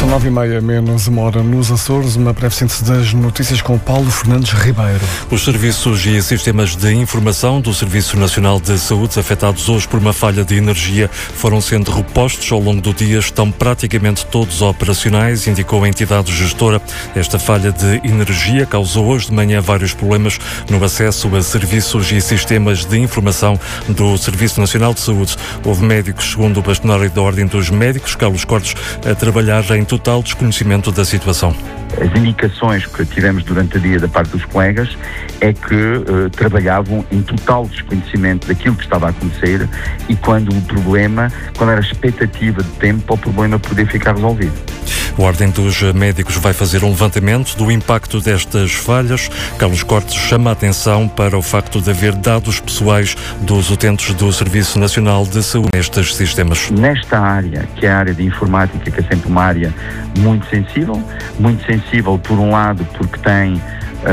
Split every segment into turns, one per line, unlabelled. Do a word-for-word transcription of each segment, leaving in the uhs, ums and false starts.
São nove e meia, menos uma hora nos Açores. Uma breve síntese das notícias com Paulo Fernandes Ribeiro.
Os serviços e sistemas de informação do Serviço Nacional de Saúde, afetados hoje por uma falha de energia, foram sendo repostos ao longo do dia. Estão praticamente todos operacionais, indicou a entidade gestora. Esta falha de energia causou hoje de manhã vários problemas no acesso a serviços e sistemas de informação do Serviço Nacional de Saúde. Houve médicos, segundo o bastonário da Ordem dos Médicos, Carlos Cortes, a trabalhar em total desconhecimento da situação.
As indicações que tivemos durante o dia da parte dos colegas é que uh, trabalhavam em total desconhecimento daquilo que estava a acontecer e quando o problema, quando era a expectativa de tempo para o problema poder ficar resolvido.
A Ordem dos Médicos vai fazer um levantamento do impacto destas falhas. Carlos Cortes chama a atenção para o facto de haver dados pessoais dos utentes do Serviço Nacional de Saúde nestes sistemas.
Nesta área, que é a área de informática, que é sempre uma área muito sensível, muito sensível por um lado porque tem, uh,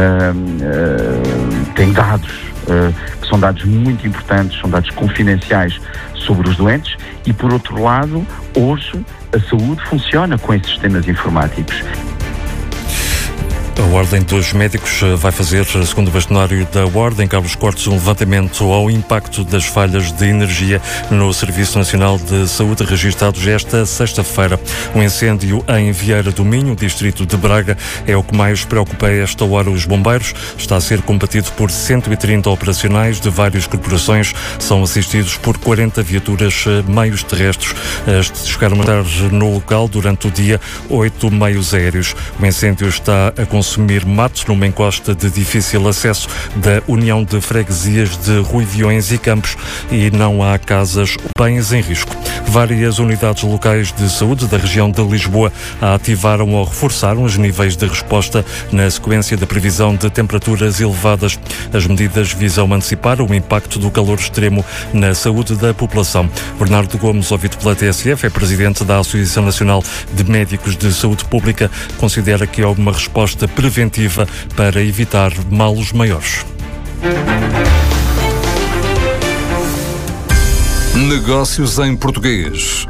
uh, tem dados uh, que são dados muito importantes, são dados confidenciais sobre os doentes e por outro lado, hoje a saúde funciona com esses sistemas informáticos.
A Ordem dos Médicos vai fazer, segundo o bastonário da Ordem, Carlos Cortes, um levantamento ao impacto das falhas de energia no Serviço Nacional de Saúde, registrados esta sexta-feira. Um incêndio em Vieira do Minho, distrito de Braga, é o que mais preocupa a esta hora os bombeiros. Está a ser combatido por cento e trinta operacionais de várias corporações. São assistidos por quarenta viaturas meios terrestres. Chegaram a estar no local durante o dia oito meios aéreos. O incêndio está a consumir matos numa encosta de difícil acesso da União de Freguesias de Ruiviões e Campos e não há casas ou bens em risco. Várias unidades locais de saúde da região de Lisboa ativaram ou reforçaram os níveis de resposta na sequência da previsão de temperaturas elevadas. As medidas visam antecipar o impacto do calor extremo na saúde da população. Bernardo Gomes, ouvido pela T S F, é presidente da Associação Nacional de Médicos de Saúde Pública, considera que há uma resposta preventiva para evitar males maiores.
Negócios em português.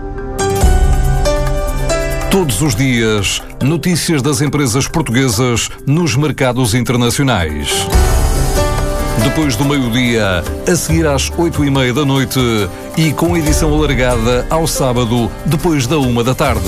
Todos os dias, notícias das empresas portuguesas nos mercados internacionais. Depois do meio-dia, a seguir às oito e meia da noite e com edição alargada ao sábado, depois da uma da tarde.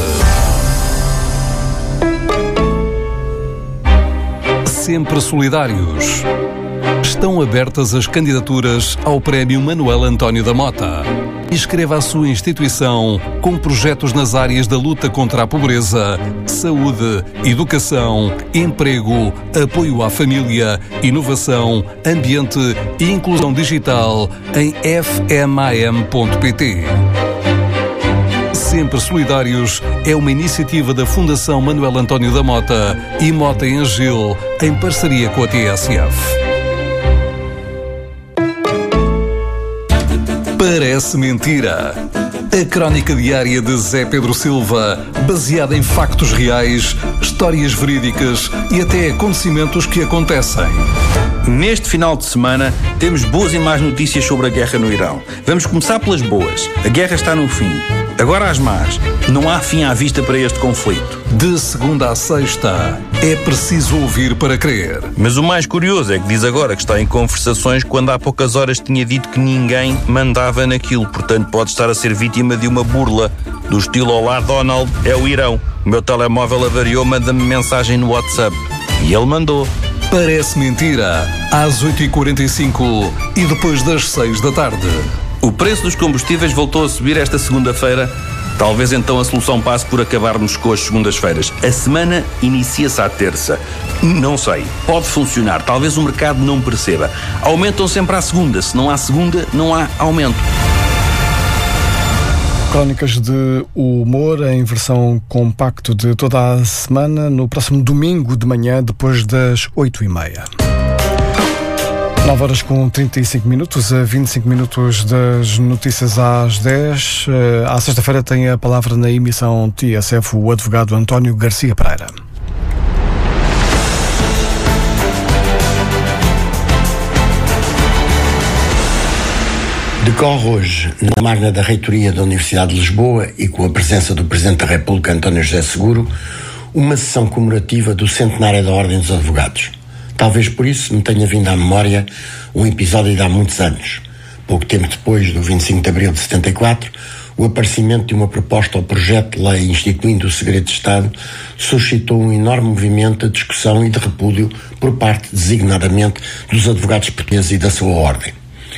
Sempre solidários. Estão abertas as candidaturas ao Prémio Manuel António da Mota. Inscreva a sua instituição com projetos nas áreas da luta contra a pobreza, saúde, educação, emprego, apoio à família, inovação, ambiente e inclusão digital em f m a m ponto p t. Sempre Solidários é uma iniciativa da Fundação Manuel António da Mota e Mota em Agil, em parceria com a T S F. Parece mentira. A crónica diária de Zé Pedro Silva, baseada em factos reais, histórias verídicas e até acontecimentos que acontecem.
Neste final de semana, temos boas e más notícias sobre a guerra no Irão. Vamos começar pelas boas. A guerra está no fim. Agora as más. Não há fim à vista para este conflito.
De segunda a sexta, é preciso ouvir para crer.
Mas o mais curioso é que diz agora que está em conversações quando há poucas horas tinha dito que ninguém mandava naquilo. Portanto, pode estar a ser vítima de uma burla. Do estilo Olá Donald, é o Irão. O meu telemóvel avariou, manda-me mensagem no WhatsApp. E ele mandou.
Parece mentira. Às oito e quarenta e cinco e depois das seis da tarde.
O preço dos combustíveis voltou a subir esta segunda-feira. Talvez então a solução passe por acabarmos com as segundas-feiras. A semana inicia-se à terça. Não sei. Pode funcionar. Talvez o mercado não perceba. Aumentam sempre à segunda. Se não há segunda, não há aumento.
Crónicas de humor em versão compacto de toda a semana, no próximo domingo de manhã, depois das oito e meia. nove horas com trinta e cinco minutos, a vinte e cinco minutos das notícias às dez. À sexta-feira tem a palavra na emissão T S F o advogado António Garcia Pereira.
Decorre hoje, na magna da Reitoria da Universidade de Lisboa e com a presença do Presidente da República, António José Seguro, uma sessão comemorativa do centenário da Ordem dos Advogados. Talvez por isso me tenha vindo à memória um episódio de há muitos anos. Pouco tempo depois do vinte e cinco de abril de setenta e quatro, o aparecimento de uma proposta ao projeto de lei instituindo o segredo de Estado suscitou um enorme movimento de discussão e de repúdio por parte, designadamente, dos advogados portugueses e da sua ordem.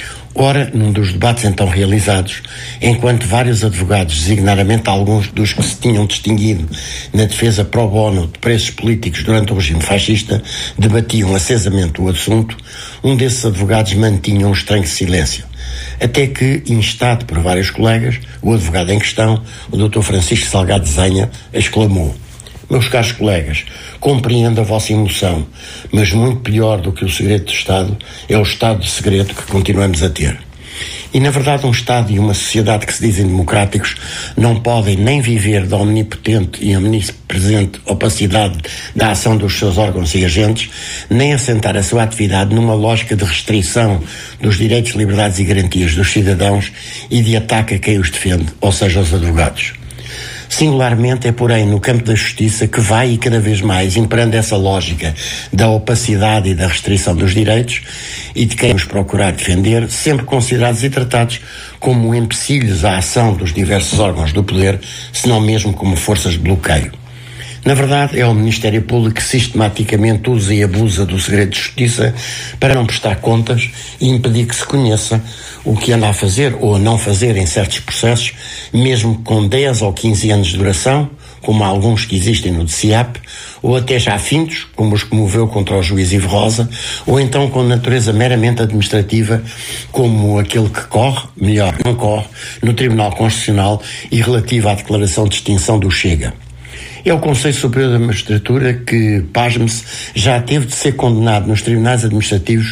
Ora, num dos debates então realizados, enquanto vários advogados, designadamente alguns dos que se tinham distinguido na defesa pro bono de presos políticos durante o regime fascista, debatiam acesamente o assunto, um desses advogados mantinha um estranho silêncio. Até que, instado por vários colegas, o advogado em questão, o doutor Francisco Salgado Zenha, exclamou: "Meus caros colegas, compreendo a vossa emoção, mas muito pior do que o segredo de Estado é o estado de segredo que continuamos a ter. E, na verdade, um Estado e uma sociedade que se dizem democráticos não podem nem viver da omnipotente e omnipresente opacidade da ação dos seus órgãos e agentes, nem assentar a sua atividade numa lógica de restrição dos direitos, liberdades e garantias dos cidadãos e de ataque a quem os defende, ou seja, aos advogados. Singularmente é, porém, no campo da justiça que vai e cada vez mais imperando essa lógica da opacidade e da restrição dos direitos e de quem os procurar defender, sempre considerados e tratados como empecilhos à ação dos diversos órgãos do poder, se não mesmo como forças de bloqueio. Na verdade, é o Ministério Público que sistematicamente usa e abusa do segredo de justiça para não prestar contas e impedir que se conheça o que anda a fazer ou a não fazer em certos processos, mesmo com dez ou quinze anos de duração, como há alguns que existem no D C I A P, ou até já fintos, como os que moveu contra o juiz Ivo Rosa, ou então com natureza meramente administrativa, como aquele que corre, melhor, não corre, no Tribunal Constitucional e relativo à declaração de extinção do Chega. É o Conselho Superior da Magistratura que, pasme-se, já teve de ser condenado nos tribunais administrativos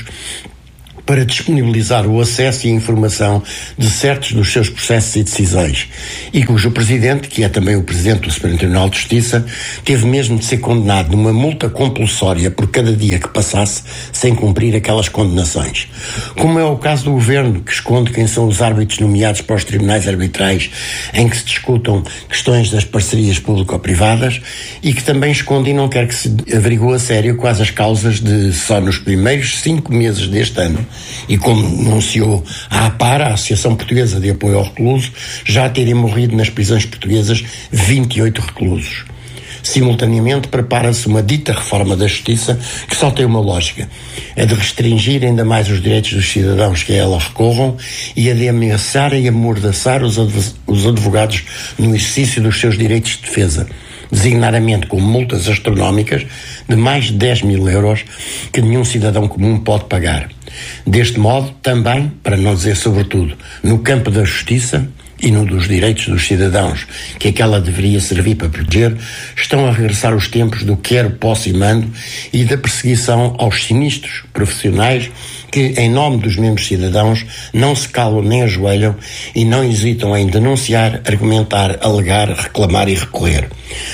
para disponibilizar o acesso e a informação de certos dos seus processos e decisões, e cujo Presidente, que é também o Presidente do Supremo Tribunal de Justiça, teve mesmo de ser condenado numa multa compulsória por cada dia que passasse sem cumprir aquelas condenações. Como é o caso do Governo, que esconde quem são os árbitros nomeados para os tribunais arbitrais em que se discutam questões das parcerias público-privadas e que também esconde e não quer que se averigue a sério quais as causas de, só nos primeiros cinco meses deste ano, e como anunciou a APAR, a Associação Portuguesa de Apoio ao Recluso, já terem morrido nas prisões portuguesas vinte e oito reclusos. Simultaneamente prepara-se uma dita reforma da justiça que só tem uma lógica: a de restringir ainda mais os direitos dos cidadãos que a ela recorram e a de ameaçar e amordaçar os advogados no exercício dos seus direitos de defesa, designadamente com multas astronómicas de mais de dez mil euros que nenhum cidadão comum pode pagar. Deste modo, também, para não dizer sobretudo, no campo da justiça e no dos direitos dos cidadãos, que aquela deveria servir para proteger, estão a regressar os tempos do quero, posso e mando e da perseguição aos sinistros profissionais que, em nome dos mesmos cidadãos, não se calam nem ajoelham e não hesitam em denunciar, argumentar, alegar, reclamar e recorrer.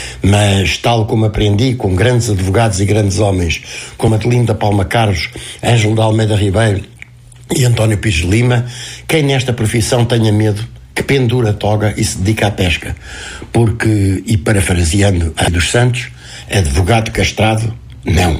Mas, tal como aprendi com grandes advogados e grandes homens, como Adelinda Palma Carlos, Ângelo de Almeida Ribeiro e António Pires de Lima, quem nesta profissão tenha medo, que pendura a toga e se dedica à pesca, porque, e parafraseando a dos Santos, advogado castrado, não.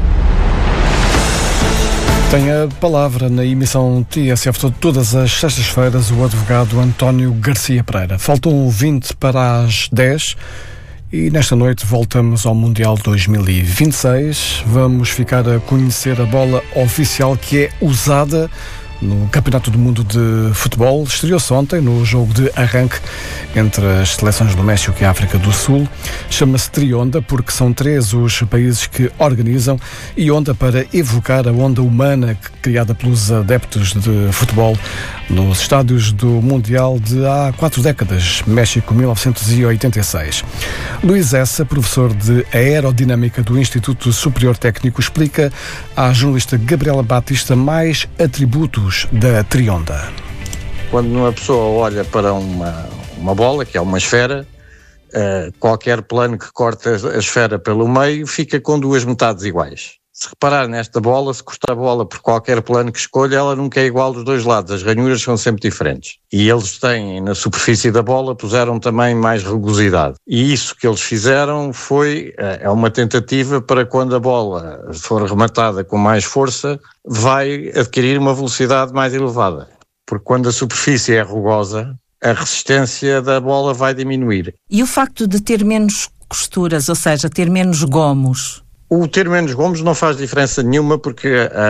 Tem a palavra na emissão T S F todas as sextas-feiras o advogado António Garcia Pereira. Faltam vinte para as dez e nesta noite voltamos ao Mundial dois mil e vinte e seis. Vamos ficar a conhecer a bola oficial que é usada no Campeonato do Mundo de Futebol. Estreou-se ontem no jogo de arranque entre as seleções do México e a África do Sul. Chama-se Trionda porque são três os países que organizam, e onda para evocar a onda humana criada pelos adeptos de futebol nos estádios do Mundial de há quatro décadas, México mil novecentos e oitenta e seis. Luís Essa, professor de Aerodinâmica do Instituto Superior Técnico, explica à jornalista Gabriela Batista mais atributos da Trionda.
Quando uma pessoa olha para uma, uma bola, que é uma esfera, uh, qualquer plano que corte a esfera pelo meio fica com duas metades iguais. Se reparar nesta bola, se cortar a bola por qualquer plano que escolha, ela nunca é igual dos dois lados, as ranhuras são sempre diferentes. E eles têm, na superfície da bola, puseram também mais rugosidade. E isso que eles fizeram foi, é uma tentativa para quando a bola for rematada com mais força, vai adquirir uma velocidade mais elevada. Porque quando a superfície é rugosa, a resistência da bola vai diminuir.
E o facto de ter menos costuras, ou seja, ter menos gomos?
O ter menos gomos não faz diferença nenhuma porque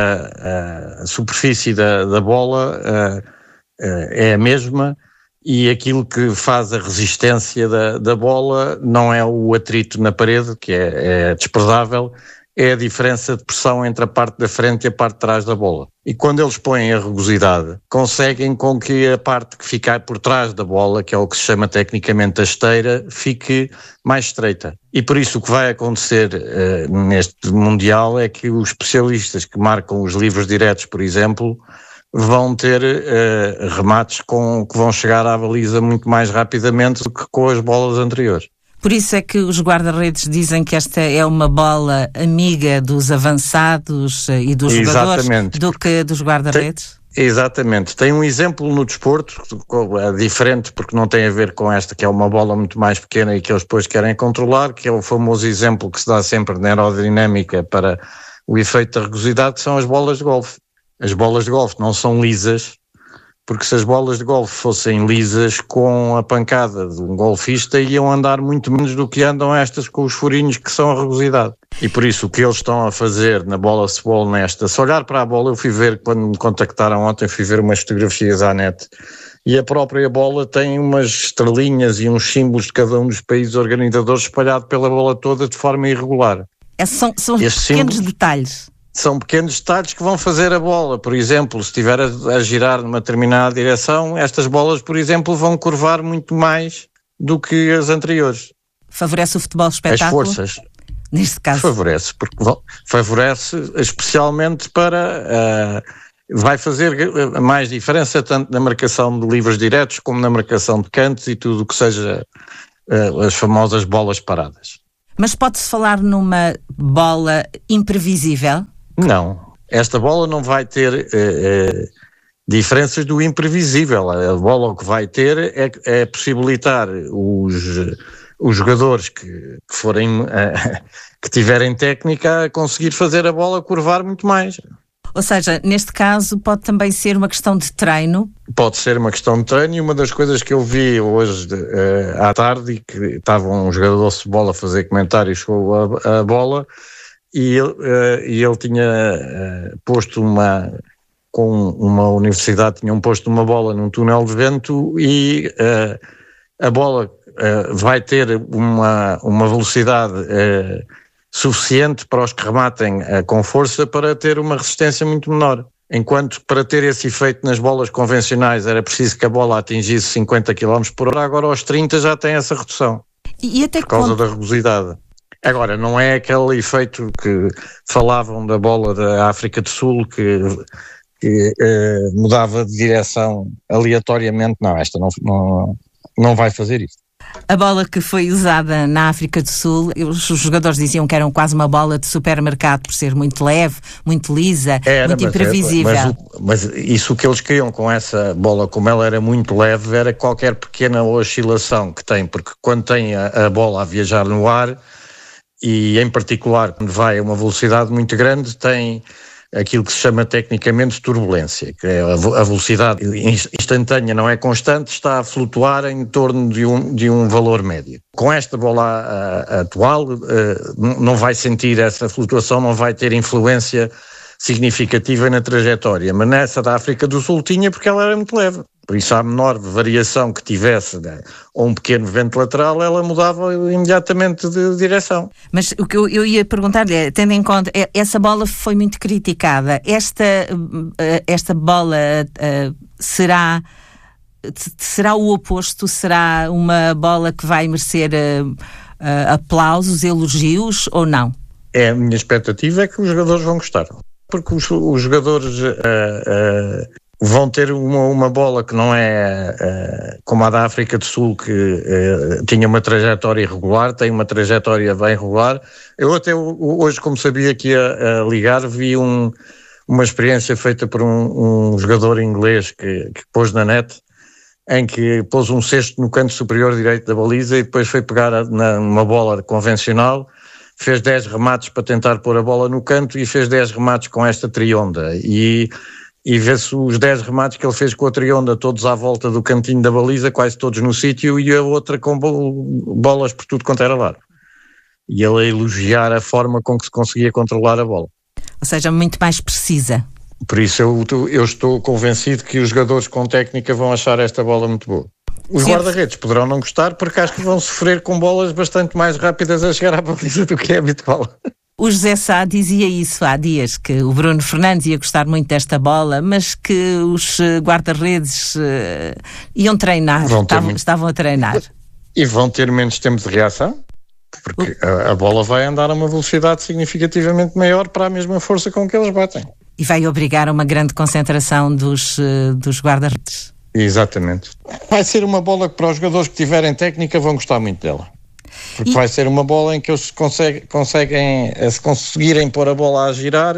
a, a, a superfície da, da bola a, a, é a mesma e aquilo que faz a resistência da, da bola não é o atrito na parede, que é, é desprezável, é a diferença de pressão entre a parte da frente e a parte de trás da bola. E quando eles põem a rugosidade, conseguem com que a parte que fica por trás da bola, que é o que se chama tecnicamente a esteira, fique mais estreita. E por isso o que vai acontecer uh, neste Mundial é que os especialistas que marcam os livros diretos, por exemplo, vão ter uh, remates com, que vão chegar à baliza muito mais rapidamente do que com as bolas anteriores.
Por isso é que os guarda-redes dizem que esta é uma bola amiga dos avançados e dos
Exatamente.
jogadores do que dos guarda-redes?
Tem, exatamente. Tem um exemplo no desporto, é diferente porque não tem a ver com esta, que é uma bola muito mais pequena e que eles depois querem controlar, que é o famoso exemplo que se dá sempre na aerodinâmica para o efeito da rugosidade, que são as bolas de golfe. As bolas de golfe não são lisas, porque se as bolas de golfe fossem lisas, com a pancada de um golfista iam andar muito menos do que andam estas com os furinhos que são a rugosidade. E por isso o que eles estão a fazer na bola Swall nesta, se olhar para a bola, eu fui ver, quando me contactaram ontem, fui ver umas fotografias à net, e a própria bola tem umas estrelinhas e uns símbolos de cada um dos países organizadores espalhado pela bola toda de forma irregular.
É, são são pequenos
símbolos
detalhes.
São pequenos detalhes que vão fazer a bola. Por exemplo, se estiver a, a girar numa determinada direção, estas bolas, por exemplo, vão curvar muito mais do que as anteriores.
Favorece o futebol espetáculo?
As forças.
Neste caso.
Favorece, porque favorece especialmente para... Uh, vai fazer mais diferença tanto na marcação de livros diretos como na marcação de cantos e tudo o que seja uh, as famosas bolas paradas.
Mas pode-se falar numa bola imprevisível?
Não, esta bola não vai ter uh, uh, diferenças do imprevisível. A bola o que vai ter é, é possibilitar os, os jogadores que, que forem uh, que tiverem técnica a conseguir fazer a bola curvar muito mais.
Ou seja, neste caso pode também ser uma questão de treino?
Pode ser uma questão de treino, e uma das coisas que eu vi hoje uh, à tarde, e que estava um jogador de bola a fazer comentários com a, a bola, e ele, uh, e ele tinha uh, posto uma, com uma universidade, tinham posto uma bola num túnel de vento e uh, a bola uh, vai ter uma, uma velocidade uh, suficiente para os que rematem uh, com força para ter uma resistência muito menor. Enquanto para ter esse efeito nas bolas convencionais era preciso que a bola atingisse cinquenta quilómetros por hora, agora aos trinta já tem essa redução.
E até
por causa
quando...
da rugosidade. Agora, não é aquele efeito que falavam da bola da África do Sul que, que eh, mudava de direção aleatoriamente. Não, esta não, não, não vai fazer isso.
A bola que foi usada na África do Sul, os jogadores diziam que era quase uma bola de supermercado por ser muito leve, muito lisa,
era,
muito
mas,
imprevisível.
Mas, mas isso que eles queriam com essa bola, como ela era muito leve, era qualquer pequena oscilação que tem, porque quando tem a, a bola a viajar no ar, e em particular quando vai a uma velocidade muito grande, tem aquilo que se chama tecnicamente turbulência, que é a velocidade instantânea, não é constante, está a flutuar em torno de um, de um valor médio. Com esta bola a, a, atual, uh, não vai sentir essa flutuação, não vai ter influência significativa na trajetória, mas nessa da África do Sul tinha, porque ela era muito leve. Por isso, a menor variação que tivesse, né, ou um pequeno vento lateral, ela mudava imediatamente de direção.
Mas o que eu, eu ia perguntar-lhe é, tendo em conta, essa bola foi muito criticada, esta, esta bola uh, será, será o oposto? Será uma bola que vai merecer uh, uh, aplausos, elogios ou não?
É, a minha expectativa é que os jogadores vão gostar. Porque os, os jogadores... Uh, uh, vão ter uma, uma bola que não é uh, como a da África do Sul, que uh, tinha uma trajetória irregular, tem uma trajetória bem regular. Eu até hoje, como sabia que ia uh, ligar, vi um, uma experiência feita por um, um jogador inglês que, que pôs na net, em que pôs um cesto no canto superior direito da baliza e depois foi pegar a, na, uma bola convencional, fez dez remates para tentar pôr a bola no canto e fez dez remates com esta trionda. E E vê-se os dez remates que ele fez com a trionda, todos à volta do cantinho da baliza, quase todos no sítio, e a outra com bolas por tudo quanto era lado. E ele a elogiar a forma com que se conseguia controlar a bola.
Ou seja, muito mais precisa.
Por isso eu, eu estou convencido que os jogadores com técnica vão achar esta bola muito boa. Os
Sim.
guarda-redes poderão não gostar, porque acho que vão sofrer com bolas bastante mais rápidas a chegar à baliza do que é habitual.
O José Sá dizia isso há dias, que o Bruno Fernandes ia gostar muito desta bola, mas que os guarda-redes uh, iam treinar, estavam, muito... estavam a treinar.
E vão ter menos tempo de reação, porque o... a, a bola vai andar a uma velocidade significativamente maior para a mesma força com que eles batem.
E vai obrigar a uma grande concentração dos, uh, dos guarda-redes.
Exatamente. Vai ser uma bola que para os jogadores que tiverem técnica vão gostar muito dela. Porque e... vai ser uma bola em que eles conseguem, conseguem, se conseguirem pôr a bola a girar,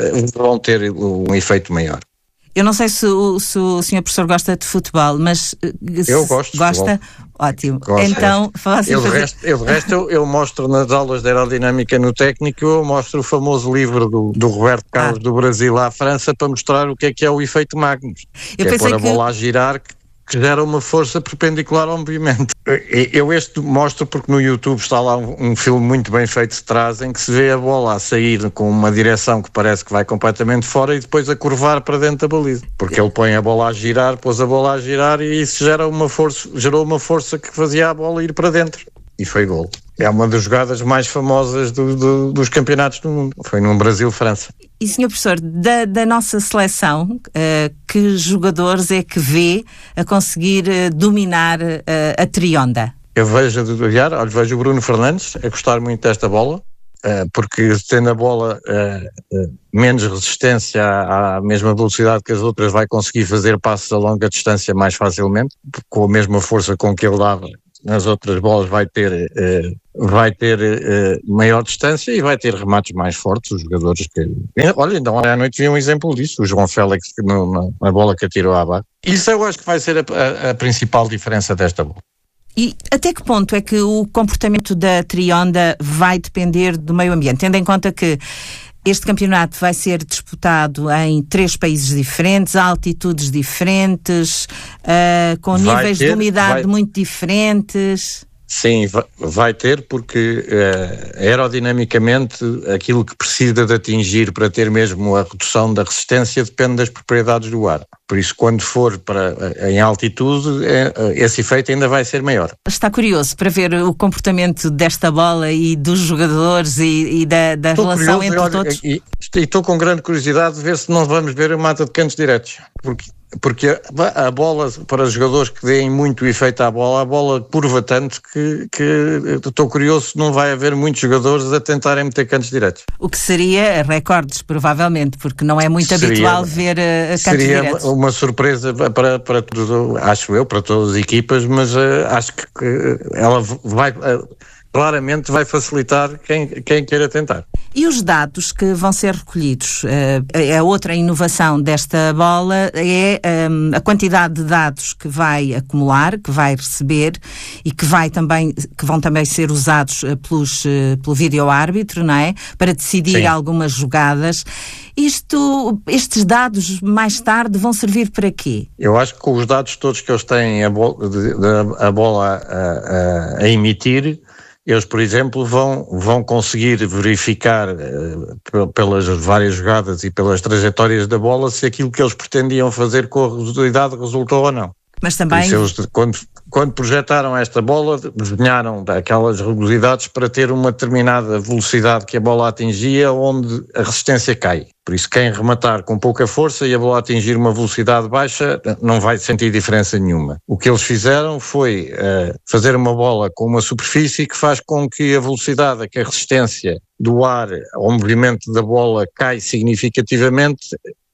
vão ter um efeito maior.
Eu não sei se o, se o senhor professor gosta de futebol, mas...
Eu gosto de
gosta?
Futebol.
Ótimo.
Gosto,
então, assim
eu, de
fazer...
resto, eu, de resto eu, eu mostro nas aulas de aerodinâmica no técnico, eu mostro o famoso livro do, do Roberto Carlos ah. do Brasil à França para mostrar o que é que é o efeito Magnus. Eu que é pôr a bola que... a girar... que gera uma força perpendicular ao movimento. Eu este mostro porque no YouTube está lá um, um filme muito bem feito de trás, em que se vê a bola a sair com uma direção que parece que vai completamente fora e depois a curvar para dentro da baliza. Porque ele põe a bola a girar, pôs a bola a girar e isso gera uma força, gerou uma força que fazia a bola ir para dentro. E foi gol. É uma das jogadas mais famosas do, do, dos campeonatos do mundo. Foi no Brasil-França.
E, senhor professor, da, da nossa seleção, uh, que jogadores é que vê a conseguir uh, dominar uh, a trionda?
Eu vejo, olhar, olha, vejo o Bruno Fernandes a gostar muito desta bola, uh, porque tendo a bola uh, uh, menos resistência à, à mesma velocidade que as outras, vai conseguir fazer passos a longa distância mais facilmente, com a mesma força com que ele dava nas outras bolas vai ter, uh, vai ter uh, maior distância e vai ter remates mais fortes, os jogadores que... Olha, então à noite vi um exemplo disso, o João Félix no, na bola que atirou à barra. Isso eu acho que vai ser a, a, a principal diferença desta bola.
E até que ponto é que o comportamento da trionda vai depender do meio ambiente, tendo em conta que este campeonato vai ser disputado em três países diferentes, a altitudes diferentes, uh, com vai níveis ter, de umidade vai... muito diferentes?
Sim, vai ter, porque uh, aerodinamicamente aquilo que precisa de atingir para ter mesmo a redução da resistência depende das propriedades do ar. Por isso, quando for para, em altitude, esse efeito ainda vai ser maior.
Está curioso para ver o comportamento desta bola e dos jogadores e, e da, da relação curioso, entre olha, todos?
E estou com grande curiosidade de ver se não vamos ver a mata de cantos diretos. Porque, porque a, a bola, para os jogadores que deem muito efeito à bola, a bola curva tanto que, que estou curioso se não vai haver muitos jogadores a tentarem meter cantos diretos.
O que seria recordes, provavelmente, porque não é muito seria, habitual ver uh, cantos diretos.
Seria uma surpresa para, para todos, acho eu, para todas as equipas, mas uh, acho que, que ela vai... Uh, claramente vai facilitar quem, quem queira tentar.
E os dados que vão ser recolhidos? A outra inovação desta bola é a quantidade de dados que vai acumular, que vai receber e que, vai também, que vão também ser usados pelos, pelo vídeo-árbitro, não é? Para decidir Sim. algumas jogadas. Isto, estes dados mais tarde vão servir para quê? Eu acho que com os dados todos que eles têm a bola, a, bola a, a, a emitir, eles, por exemplo, vão, vão conseguir verificar uh, pelas várias jogadas e pelas trajetórias da bola se aquilo que eles pretendiam fazer com a regularidade resultou ou não. Mas também... Isso, eles, quando, quando projetaram esta bola, desenharam aquelas regularidades para ter uma determinada velocidade que a bola atingia, onde a resistência cai. Por isso, quem rematar com pouca força e a bola atingir uma velocidade baixa, não vai sentir diferença nenhuma. O que eles fizeram foi uh, fazer uma bola com uma superfície que faz com que a velocidade, que a resistência do ar ao movimento da bola cai significativamente,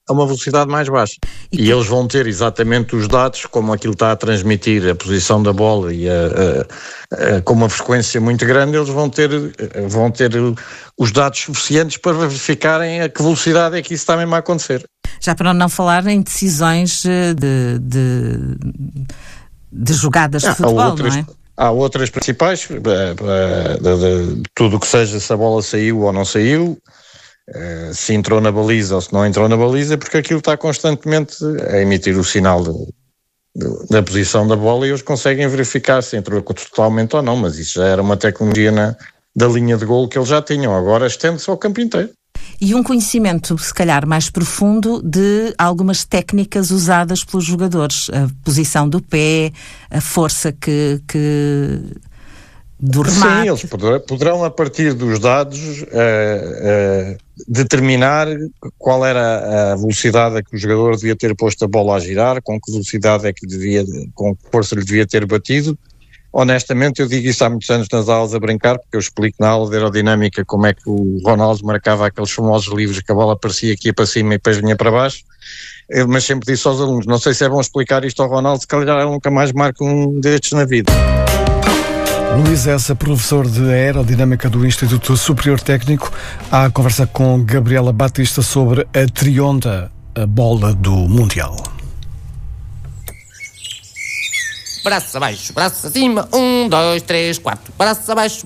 a uma velocidade mais baixa. E, e eles vão ter exatamente os dados, como aquilo está a transmitir, a posição da bola e a, a, a, com uma frequência muito grande, eles vão ter, vão ter os dados suficientes para verificarem a que velocidade é que isso está mesmo a acontecer.
Já para não falar em decisões de, de, de jogadas de ah, futebol,
há outras,
não é?
Há outras principais, de, de, de tudo o que seja, se a bola saiu ou não saiu, se entrou na baliza ou se não entrou na baliza, porque aquilo está constantemente a emitir o sinal de, de, da posição da bola e eles conseguem verificar se entrou totalmente ou não, mas isso já era uma tecnologia na, da linha de golo que eles já tinham, agora estende-se ao campo inteiro.
E um conhecimento, se calhar, mais profundo de algumas técnicas usadas pelos jogadores, a posição do pé, a força que... que... do remate.
Sim, eles poderão, poderão a partir dos dados uh, uh, determinar qual era a velocidade a que o jogador devia ter posto a bola a girar, com que velocidade é que devia, com que força lhe devia ter batido. Honestamente, eu digo isso há muitos anos nas aulas a brincar, porque eu explico na aula de aerodinâmica como é que o Ronaldo marcava aqueles famosos livros que a bola parecia que ia para cima e depois vinha para baixo. Eu, mas sempre disse aos alunos, não sei se é bom explicar isto ao Ronaldo, se calhar ele nunca mais marca um destes na vida.
Luís Essa, professor de Aerodinâmica do Instituto Superior Técnico, à conversa com Gabriela Batista sobre a Trionda, a bola do Mundial.
Braço abaixo, braço acima, um, dois, três, quatro, braço abaixo.